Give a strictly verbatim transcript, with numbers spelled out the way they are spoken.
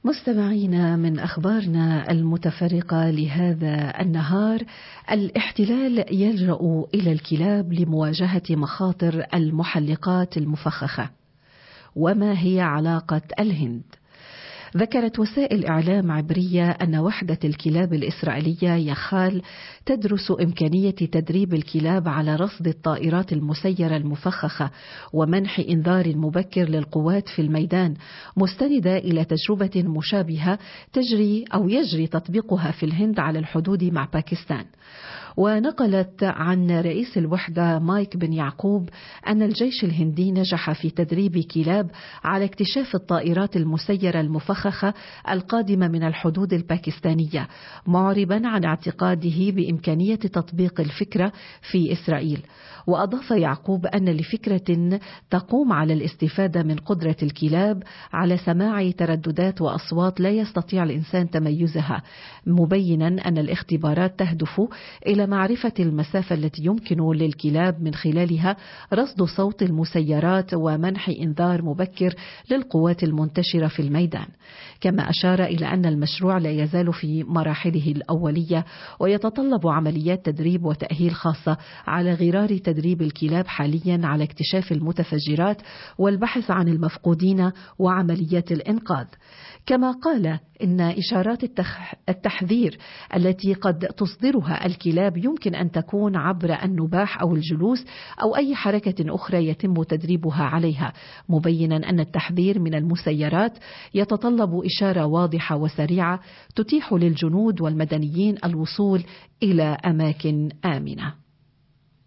مستمعينا، من أخبارنا المتفرقة لهذا النهار: الاحتلال يلجأ إلى الكلاب لمواجهة مخاطر المحلقات المفخخة. وما هي علاقة الهند؟ ذكرت وسائل إعلام عبرية أن وحدة الكلاب الإسرائيلية يخال تدرس إمكانية تدريب الكلاب على رصد الطائرات المسيرة المفخخة ومنح إنذار مبكر للقوات في الميدان، مستندة إلى تجربة مشابهة تجري أو يجري تطبيقها في الهند على الحدود مع باكستان. ونقلت عن رئيس الوحدة مايك بن يعقوب أن الجيش الهندي نجح في تدريب كلاب على اكتشاف الطائرات المسيرة المفخخة القادمة من الحدود الباكستانية، معربا عن اعتقاده بإمكانية تطبيق الفكرة في إسرائيل. وأضاف يعقوب أن لفكرة تقوم على الاستفادة من قدرة الكلاب على سماع ترددات وأصوات لا يستطيع الإنسان تميزها، مبينا أن الاختبارات تهدف إلى معرفة المسافة التي يمكن للكلاب من خلالها رصد صوت المسيرات ومنح إنذار مبكر للقوات المنتشرة في الميدان. كما أشار إلى أن المشروع لا يزال في مراحله الأولية، ويتطلب عمليات تدريب وتأهيل خاصة على غرار تدريب الكلاب حاليا على اكتشاف المتفجرات والبحث عن المفقودين وعمليات الإنقاذ. كما قال إن إشارات التحذير التي قد تصدرها الكلاب يمكن أن تكون عبر النباح أو الجلوس أو أي حركة أخرى يتم تدريبها عليها، مبينا أن التحذير من المسيرات يتطلب إشارة واضحة وسريعة تتيح للجنود والمدنيين الوصول إلى أماكن آمنة.